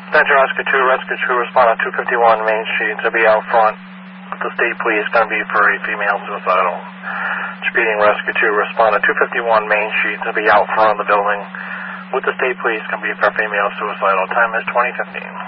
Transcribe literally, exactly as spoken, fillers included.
Attention Rescue two, Rescue two, respond on two fifty-one Main Street to be out front with the state police, going to be for a female suicidal. Speeding Rescue two, respond on two fifty-one Main Street to be out front of the building with the state police, going to be for female suicidal. Time is twenty fifteen.